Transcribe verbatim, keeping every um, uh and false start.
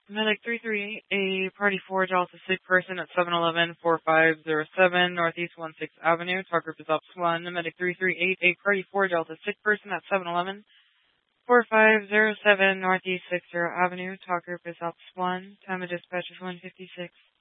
Medic three three eight, a Party four, Delta sick person at seven eleven four five zero seven Northeast sixteenth Avenue. Talk group is Ops one. Medic three three eight, a Party four, Delta sick person at seven eleven four five zero seven Northeast sixtieth Avenue. Talk group is Ops one. Time of dispatch is one fifty-six.